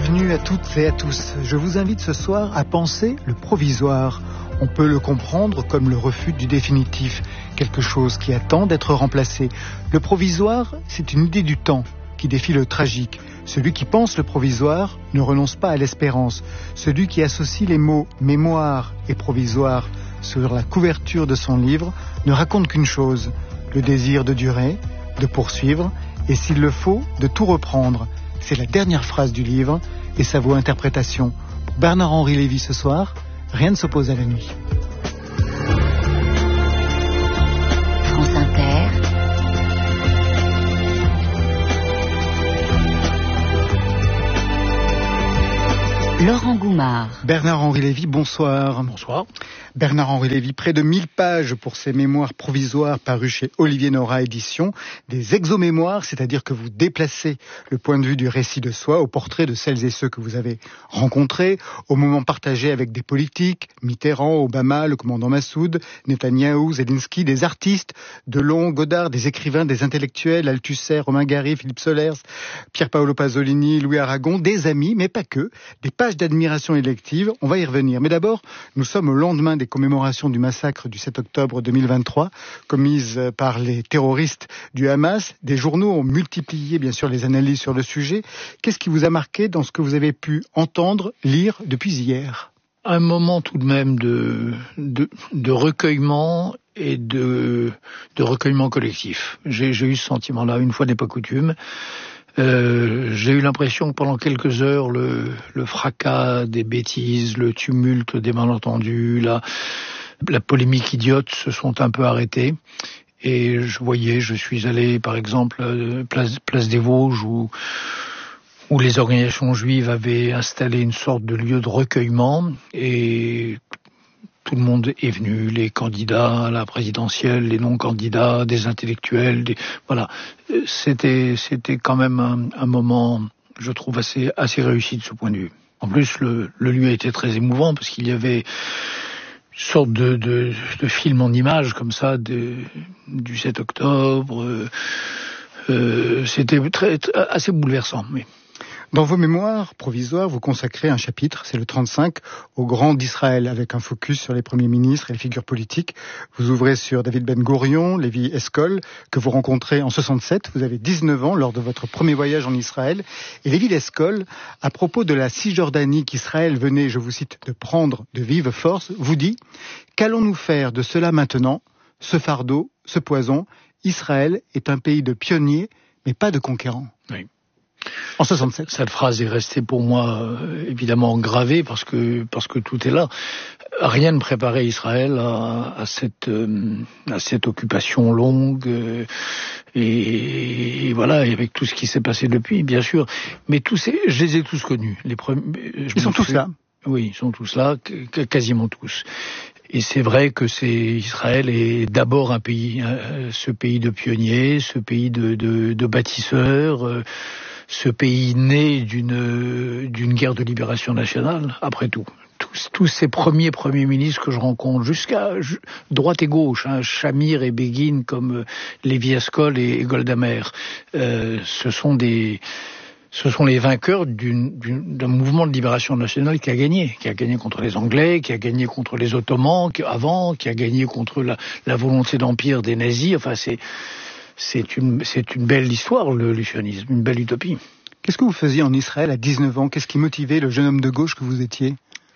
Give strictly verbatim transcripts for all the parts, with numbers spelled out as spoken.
Bienvenue à toutes et à tous. Je vous invite ce soir à penser le provisoire. On peut le comprendre comme le refus du définitif, quelque chose qui attend d'être remplacé. Le provisoire, c'est une idée du temps qui défie le tragique. Celui qui pense le provisoire ne renonce pas à l'espérance. Celui qui associe les mots mémoire et provisoire sur la couverture de son livre ne raconte qu'une chose, le désir de durer, de poursuivre et s'il le faut, de tout reprendre. C'est la dernière phrase du livre et sa vaut interprétation. Pour Bernard-Henri Lévy ce soir, rien ne s'oppose à la nuit. France Inter. Laurent Goumard. Bernard-Henri Lévy, bonsoir. Bonsoir. Bernard-Henri Lévy, près de mille pages pour ses mémoires provisoires parus chez Olivier Nora Éditions, des exomémoires, c'est-à-dire que vous déplacez le point de vue du récit de soi au portrait de celles et ceux que vous avez rencontrés, au moment partagé avec des politiques, Mitterrand, Obama, le commandant Massoud, Netanyahou, Zelensky, des artistes, Delon, Godard, des écrivains, des intellectuels, Althusser, Romain Gary, Philippe Solers, Pier Paolo Pasolini, Louis Aragon, des amis, mais pas que, des pages d'admiration élective, on va y revenir. Mais d'abord, nous sommes au lendemain des commémorations du massacre du sept octobre deux mille vingt-trois, commises par les terroristes du Hamas. Des journaux ont multiplié, bien sûr, les analyses sur le sujet. Qu'est-ce qui vous a marqué dans ce que vous avez pu entendre, lire depuis hier ? Un moment tout de même de, de, de recueillement et de, de recueillement collectif. J'ai, j'ai eu ce sentiment-là, une fois n'est pas coutume. Euh, j'ai eu l'impression que pendant quelques heures, le, le fracas des bêtises, le tumulte des malentendus, la, la polémique idiote se sont un peu arrêtés. Et je voyais, je suis allé par exemple place, place des Vosges où, où les organisations juives avaient installé une sorte de lieu de recueillement et tout le monde est venu, les candidats à la présidentielle, les non-candidats, des intellectuels, des... voilà. C'était, c'était quand même un, un moment, je trouve, assez, assez réussi de ce point de vue. En plus, le, le lieu était très émouvant parce qu'il y avait une sorte de, de, de film en images comme ça de, du sept octobre. Euh, euh, c'était très, très, assez bouleversant, mais... Dans vos mémoires provisoires, vous consacrez un chapitre, c'est le trente-cinq, au Grand d'Israël, avec un focus sur les premiers ministres et les figures politiques. Vous ouvrez sur David Ben Gourion, Lévi Eshkol, que vous rencontrez en soixante-sept. Vous avez dix-neuf ans lors de votre premier voyage en Israël. Et Lévi Eshkol, à propos de la Cisjordanie qu'Israël venait, je vous cite, de prendre de vive force, vous dit « Qu'allons-nous faire de cela maintenant ? Ce fardeau, ce poison, Israël est un pays de pionniers, mais pas de conquérants. » Oui. En soixante-sept. Cette phrase est restée pour moi euh, évidemment gravée parce que parce que tout est là. Rien ne préparait Israël à, à cette euh, à cette occupation longue euh, et, et voilà, et avec tout ce qui s'est passé depuis, bien sûr. Mais tous ces, je les ai tous connus. Les premiers, ils sont tous là. Oui, ils sont tous là, quasiment tous. Et c'est vrai que c'est Israël est d'abord un pays, euh, ce pays de pionniers, ce pays de de, de bâtisseurs. Euh, Ce pays né d'une d'une guerre de libération nationale, après tout. Tous, tous ces premiers premiers ministres que je rencontre, jusqu'à droite et gauche, hein, Shamir et Begin, comme Lévi Eshkol et, et Golda Meir, euh, ce sont des... Ce sont les vainqueurs d'une, d'une, d'un mouvement de libération nationale qui a gagné, qui a gagné contre les Anglais, qui a gagné contre les Ottomans qui, avant, qui a gagné contre la, la volonté d'empire des nazis. Enfin, c'est... C'est une, c'est une belle histoire, le, le sionisme, une belle utopie. Qu'est-ce que vous faisiez en Israël à dix-neuf ans ? Qu'est-ce qui motivait le jeune homme de gauche que vous étiez ?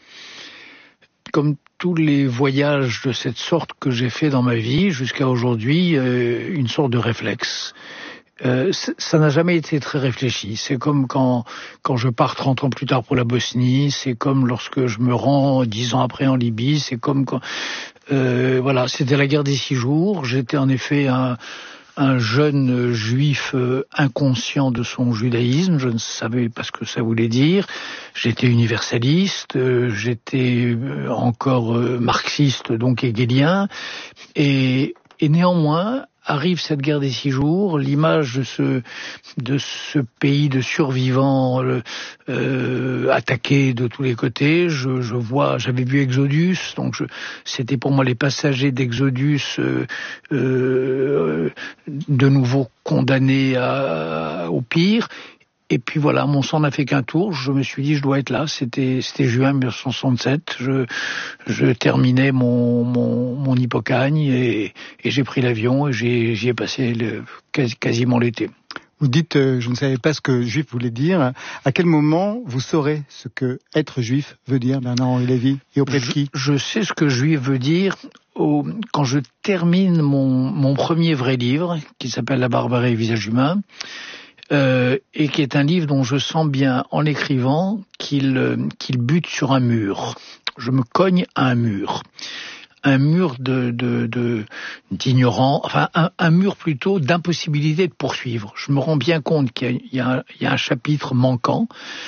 Comme tous les voyages de cette sorte que j'ai fait dans ma vie, jusqu'à aujourd'hui, euh, une sorte de réflexe. Euh, ça n'a jamais été très réfléchi. C'est comme quand, quand je pars trente ans plus tard pour la Bosnie, c'est comme lorsque je me rends dix ans après en Libye, c'est comme quand... Euh, voilà, c'était la guerre des six jours. J'étais en effet un... un jeune juif inconscient de son judaïsme, je ne savais pas ce que ça voulait dire, j'étais universaliste, j'étais encore marxiste, donc hegelien, et, et néanmoins, arrive cette guerre des six jours, l'image de ce de ce pays de survivants euh, attaqué de tous les côtés. Je, je vois, j'avais vu Exodus, donc je, c'était pour moi les passagers d'Exodus euh, euh, de nouveau condamnés à, au pire. Et puis voilà, mon sang n'a fait qu'un tour. Je me suis dit, je dois être là. C'était, c'était juin mille neuf cent soixante-sept. Je, je terminais mon, mon, mon hypocagne et, et j'ai pris l'avion et j'ai, j'y ai passé le, quasiment l'été. Vous dites, euh, je ne savais pas ce que juif voulait dire. À quel moment vous saurez ce que être juif veut dire, Bernard-Henri Lévy, et auprès de qui ? je, je sais ce que juif veut dire au, quand je termine mon, mon premier vrai livre, qui s'appelle La barbarie et visage humain. Euh, et qui est un livre dont je sens bien, en l'écrivant, qu'il, euh, qu'il bute sur un mur. Je me cogne à un mur. Un mur de, de, de, d'ignorant, enfin un, un mur plutôt d'impossibilité de poursuivre. Je me rends bien compte qu'il y a, il y a, un, il y a un chapitre manquant.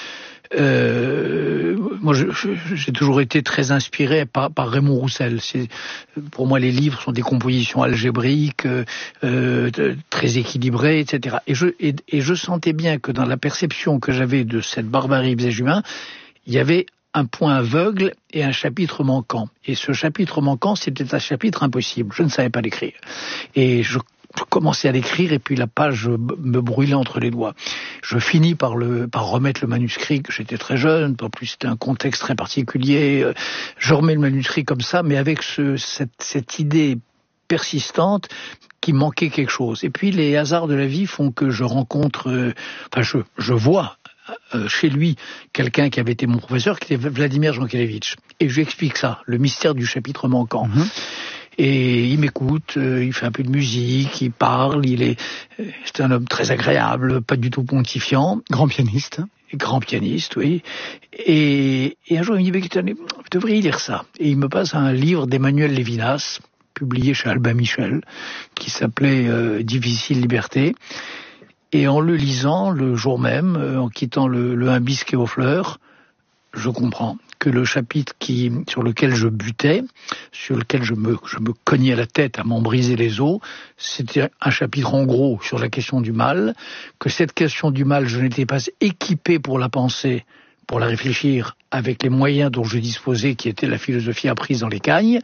Euh, moi, je, je, j'ai toujours été très inspiré par, par Raymond Roussel. C'est, pour moi, les livres sont des compositions algébriques, euh, très équilibrées, et cetera. Et je, et, et je sentais bien que dans la perception que j'avais de cette barbarie visage humain, il y avait un point aveugle et un chapitre manquant. Et ce chapitre manquant, c'était un chapitre impossible. Je ne savais pas l'écrire. Et je Je commençais à l'écrire et puis la page me brûlait entre les doigts. Je finis par le par remettre le manuscrit, que j'étais très jeune, en plus c'était un contexte très particulier. Je remets le manuscrit comme ça, mais avec ce, cette, cette idée persistante qui manquait quelque chose. Et puis les hasards de la vie font que je rencontre, euh, enfin je, je vois euh, chez lui quelqu'un qui avait été mon professeur, qui était Vladimir Jankélévitch. Et je lui explique ça, le mystère du chapitre manquant. Mmh. Et il m'écoute, euh, il fait un peu de musique, il parle, il est, euh, c'est un homme très agréable, pas du tout pontifiant. Grand pianiste. Grand pianiste, oui. Et, et un jour, il me dit, mais vous devriez lire ça. Et il me passe un livre d'Emmanuel Lévinas, publié chez Albin Michel, qui s'appelait euh, Difficile liberté. Et en le lisant, le jour même, euh, en quittant le, le Imbisque aux fleurs, je comprends que le chapitre qui, sur lequel je butais, sur lequel je me, je me cognais la tête à m'en briser les os, c'était un chapitre en gros sur la question du mal, que cette question du mal, je n'étais pas équipé pour la penser, pour la réfléchir avec les moyens dont je disposais, qui étaient la philosophie apprise dans les cagnes,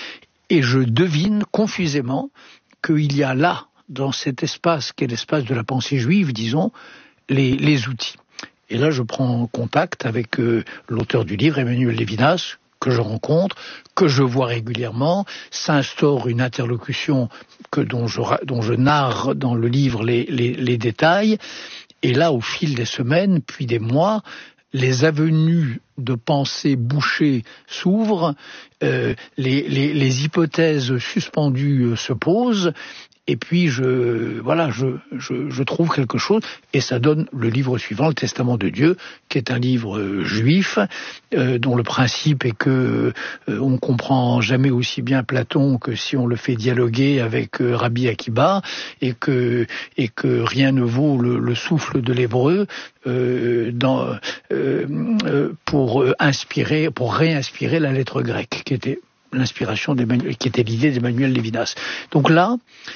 et je devine confusément qu'il y a là, dans cet espace qui est l'espace de la pensée juive, disons, les, les outils. Et là, je prends contact avec euh, l'auteur du livre, Emmanuel Lévinas, que je rencontre, que je vois régulièrement. S'instaure une interlocution que, dont, je, dont je narre dans le livre les, les, les détails. Et là, au fil des semaines, puis des mois, les avenues de pensée bouchées s'ouvrent, euh, les, les, les hypothèses suspendues euh, se posent. Et puis je voilà, je, je je trouve quelque chose et ça donne le livre suivant, le Testament de Dieu, qui est un livre euh, juif euh, dont le principe est que euh, on comprend jamais aussi bien Platon que si on le fait dialoguer avec euh, Rabbi Akiba et que et que rien ne vaut le, le souffle de l'hébreu euh, dans euh, euh, pour inspirer, pour réinspirer la lettre grecque, qui était l'inspiration d'Emmanuel, qui était l'idée d'Emmanuel Lévinas. Donc là,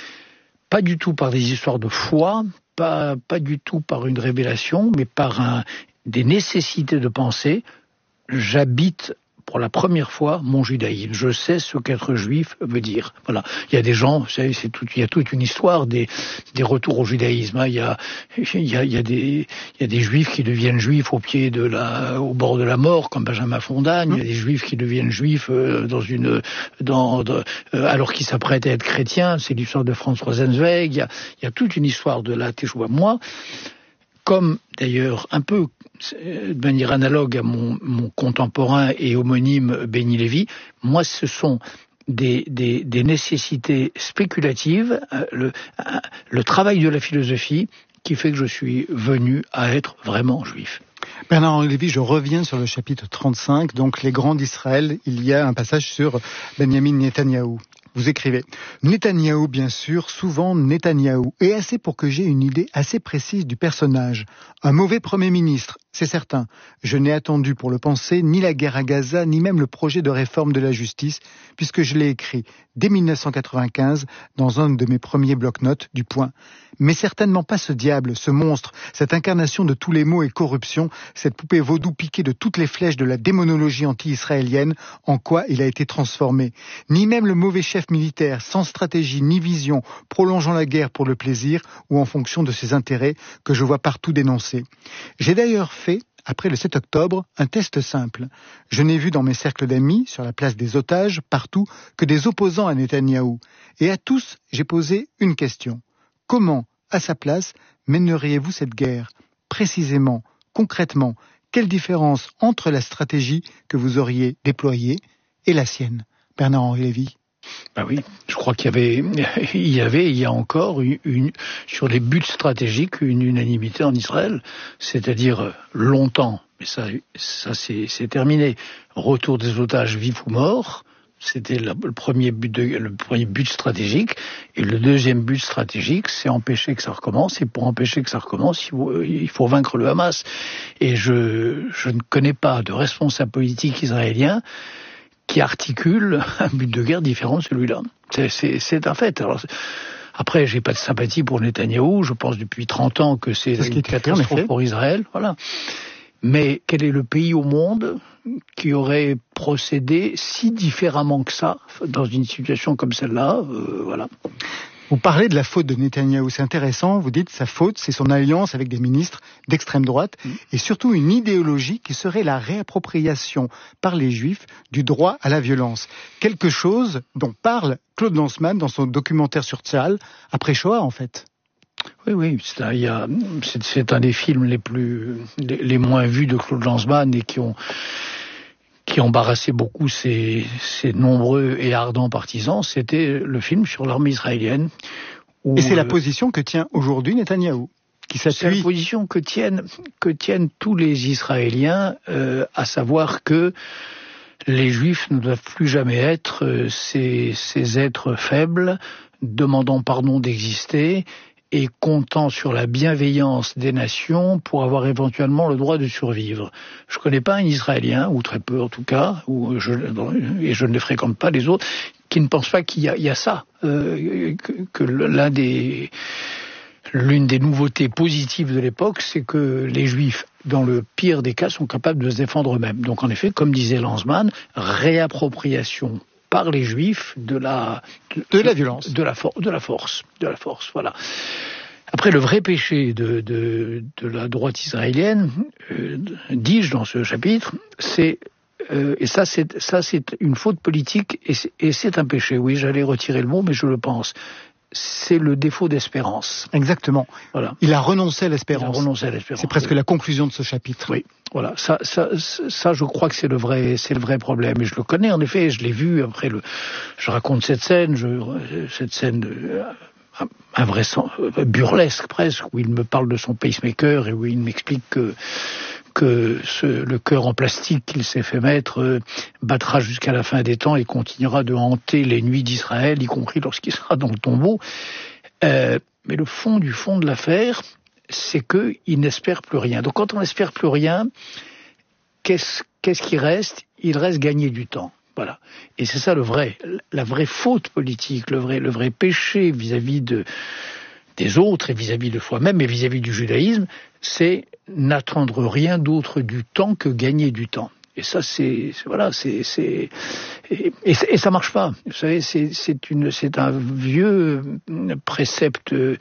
pas du tout par des histoires de foi, pas, pas du tout par une révélation, mais par un, des nécessités de pensée, j'habite pour la première fois mon judaïsme. Je sais ce qu'être juif veut dire. Voilà. Il y a des gens, vous savez, c'est tout, il y a toute une histoire des, des retours au judaïsme. Il y a, il y a, il y a des, il y a des juifs qui deviennent juifs au pied de la, au bord de la mort, comme Benjamin Fondagne. Il y a des juifs qui deviennent juifs dans une, dans, dans alors qu'ils s'apprêtent à être chrétiens. C'est l'histoire de Franz Rosenzweig. Il y a, il y a toute une histoire de la Teshuvah. Moi, comme d'ailleurs un peu de manière analogue à mon, mon contemporain et homonyme Benny Lévy, moi ce sont des, des, des nécessités spéculatives, le, le travail de la philosophie qui fait que je suis venu à être vraiment juif. Bernard-Henri Lévy, je reviens sur le chapitre trente-cinq, donc les grands d'Israël. Il y a un passage sur Benjamin Netanyahou. Vous écrivez « Netanyahou, bien sûr, souvent Netanyahou, et assez pour que j'aie une idée assez précise du personnage. Un mauvais Premier ministre, c'est certain. Je n'ai attendu pour le penser ni la guerre à Gaza, ni même le projet de réforme de la justice, puisque je l'ai écrit dès mille neuf cent quatre-vingt-quinze dans un de mes premiers bloc-notes du Point. Mais certainement pas ce diable, ce monstre, cette incarnation de tous les maux et corruptions, cette poupée vaudou piquée de toutes les flèches de la démonologie anti-israélienne, en quoi il a été transformé. Ni même le mauvais chef militaire, sans stratégie ni vision, prolongeant la guerre pour le plaisir ou en fonction de ses intérêts, que je vois partout dénoncés. J'ai d'ailleurs fait, après le sept octobre, un test simple. Je n'ai vu dans mes cercles d'amis, sur la place des otages, partout, que des opposants à Netanyahou. Et à tous, j'ai posé une question. Comment, à sa place, mèneriez-vous cette guerre? Précisément, concrètement, quelle différence entre la stratégie que vous auriez déployée et la sienne? Bernard-Henri Lévy. Ben oui, je crois qu'il y avait, il y avait, il y a encore une, une, sur les buts stratégiques, une unanimité en Israël, c'est-à-dire longtemps, mais ça, ça c'est, c'est terminé. Retour des otages vifs ou morts, c'était le, le premier but de, le premier but stratégique, et le deuxième but stratégique, c'est empêcher que ça recommence. Et pour empêcher que ça recommence, il faut, il faut vaincre le Hamas. Et je, je ne connais pas de responsable politique israélien qui articule un but de guerre différent de celui-là. C'est, c'est, c'est un fait. Alors, après, j'ai pas de sympathie pour Netanyahou. Je pense depuis trente ans que c'est, c'est une catastrophe pour Israël. Voilà. Mais quel est le pays au monde qui aurait procédé si différemment que ça dans une situation comme celle-là? euh, Voilà. Vous parlez de la faute de Netanyahou, c'est intéressant, vous dites sa faute, c'est son alliance avec des ministres d'extrême droite, mmh. et surtout une idéologie qui serait la réappropriation par les Juifs du droit à la violence. Quelque chose dont parle Claude Lanzmann dans son documentaire sur Tzahal, après Shoah en fait. Oui, oui, c'est un, il y a, c'est, c'est un des films les plus, les, les moins vus de Claude Lanzmann et qui ont... qui embarrassait beaucoup ses, ses nombreux et ardents partisans, c'était le film sur l'armée israélienne. Où, et c'est la position que tient aujourd'hui Netanyahou, qui s'appuie... C'est la position que tiennent, que tiennent tous les Israéliens, euh, à savoir que les Juifs ne doivent plus jamais être euh, ces, ces êtres faibles, demandant pardon d'exister, et comptant sur la bienveillance des nations pour avoir éventuellement le droit de survivre. Je ne connais pas un Israélien, ou très peu en tout cas, ou je, et je ne les fréquente pas les autres, qui ne pense pas qu'il y a, il y a ça, euh, que, que l'un des, l'une des nouveautés positives de l'époque, c'est que les Juifs, dans le pire des cas, sont capables de se défendre eux-mêmes. Donc en effet, comme disait Lanzmann, réappropriation par les Juifs de la de, de la violence, de la, for- de la force, de la force, voilà. Après, le vrai péché de, de, de la droite israélienne, euh, dis-je dans ce chapitre, c'est euh, et ça, c'est ça, c'est une faute politique et c'est, et c'est un péché. Oui, j'allais retirer le mot, mais je le pense. C'est le défaut d'espérance. Exactement. Voilà. Il a renoncé à l'espérance. Il a renoncé à l'espérance. C'est presque oui. la conclusion de ce chapitre. Oui. Voilà. Ça, ça, ça, je crois que c'est le vrai, c'est le vrai problème. Et je le connais en effet. Je l'ai vu après le. Je raconte cette scène. Je, cette scène de, un vrai sens, burlesque presque, où il me parle de son pacemaker et où il m'explique que. que ce, le cœur en plastique qu'il s'est fait mettre euh, battra jusqu'à la fin des temps et continuera de hanter les nuits d'Israël, y compris lorsqu'il sera dans le tombeau. Euh, mais le fond du fond de l'affaire, c'est qu'il n'espère plus rien. Donc quand on n'espère plus rien, qu'est-ce, qu'est-ce qui reste? Il reste gagner du temps. Voilà. Et c'est ça le vrai, la vraie faute politique, le vrai, le vrai péché vis-à-vis de... des autres et vis-à-vis de soi-même et vis-à-vis du judaïsme, c'est n'attendre rien d'autre du temps que gagner du temps. Et ça, c'est, c'est voilà, c'est, c'est et, et, et ça marche pas. Vous savez, c'est, c'est une, c'est un vieux précepte euh,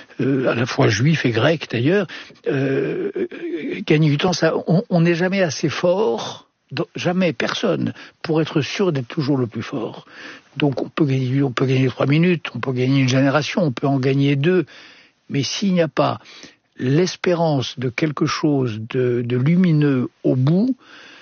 à la fois juif et grec d'ailleurs. Euh, gagner du temps, ça, on n'est jamais assez fort. Jamais personne pour être sûr d'être toujours le plus fort. Donc on peut gagner, on peut gagner trois minutes, on peut gagner une génération, on peut en gagner deux. Mais s'il n'y a pas l'espérance de quelque chose de, de lumineux au bout,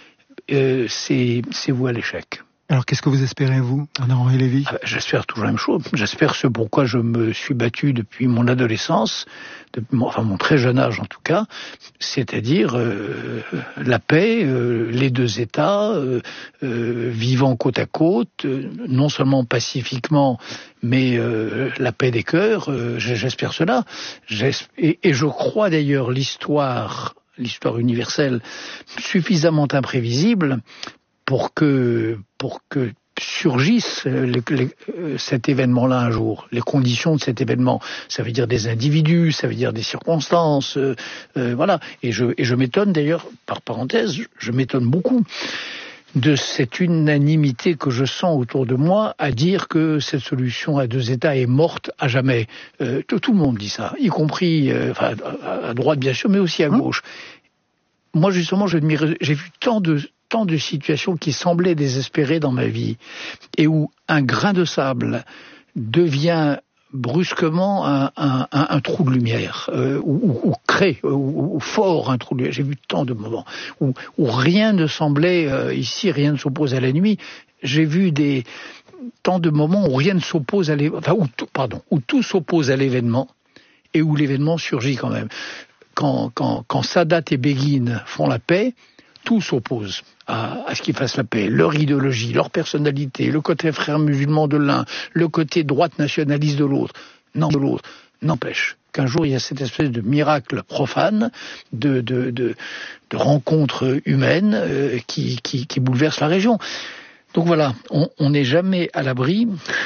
euh, c'est, c'est voué à l'échec. Alors qu'est-ce que vous espérez, vous, Bernard-Henri Lévy? ah, J'espère toujours la même chose. J'espère ce pourquoi je me suis battu depuis mon adolescence, depuis mon, enfin mon très jeune âge en tout cas, c'est-à-dire euh, la paix, euh, les deux États, euh, euh, vivant côte à côte, euh, non seulement pacifiquement, mais euh, la paix des cœurs, euh, j'espère cela. J'espère, et, et je crois d'ailleurs l'histoire l'histoire universelle, suffisamment imprévisible pour que, pour que surgisse les, les, cet événement-là un jour, les conditions de cet événement. Ça veut dire des individus, ça veut dire des circonstances, euh, euh, voilà. Et je, et je m'étonne d'ailleurs, par parenthèse, je m'étonne beaucoup de cette unanimité que je sens autour de moi à dire que cette solution à deux États est morte à jamais. Euh, tout, tout le monde dit ça, y compris euh, enfin, à, à droite bien sûr, mais aussi à gauche. Mmh. Moi justement, je j'ai vu tant de tant de situations qui semblaient désespérées dans ma vie et où un grain de sable devient brusquement un, un, un, un trou de lumière, euh, ou, ou, ou crée, ou, ou fort un trou de lumière. J'ai vu tant de moments où, où rien ne semblait, euh, ici rien ne s'oppose à la nuit. J'ai vu des tant de moments où rien ne s'oppose à l'événement, enfin, où tout, pardon, où tout s'oppose à l'événement et où l'événement surgit quand même. Quand, quand, quand Sadat et Begin font la paix, tout s'oppose à, à ce qu'ils fassent la paix. Leur idéologie, leur personnalité, le côté frère musulman de l'un, le côté droite nationaliste de l'autre, non de l'autre, n'empêche qu'un jour il y a cette espèce de miracle profane, de, de, de, de rencontre humaine euh, qui, qui, qui bouleverse la région. Donc voilà, on n'est jamais à l'abri